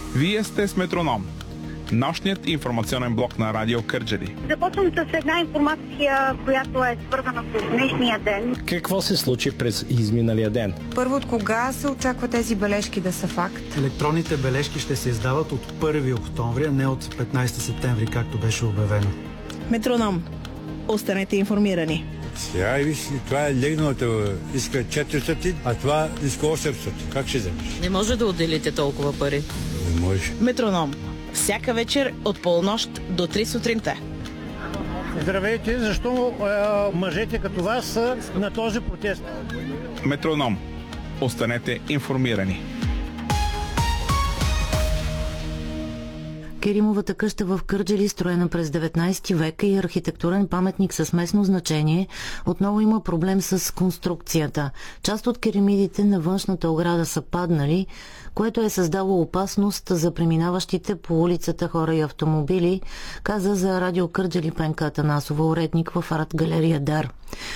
Вие сте с Метроном, нощният информационен блок на Радио Кърджали. Започвам с една информация, която е свързана с днешния ден. Какво се случи през изминалия ден? Първо, от кога се очаква тези бележки да са факт? Електронните бележки ще се издават от 1 октомври, а не от 15 септември, както беше обявено. Метроном. Останете информирани. Сега виж, това е легналата, иска 400, а това иска 800. Как ще вземеш? Не може да отделите толкова пари. Не може. Метроном. Всяка вечер от полунощ до 3 сутринта. Здравейте, защо мъжете като вас са на този протест? Метроном. Останете информирани. Керимовата къща в Кърджали, строена през 19 век, и архитектурен паметник с местно значение, отново има проблем с конструкцията. Част от керемидите на външната ограда са паднали, което е създало опасност за преминаващите по улицата хора и автомобили, каза за Радио Кърджали Пенка Атанасова, уредник в арт галерия Дар.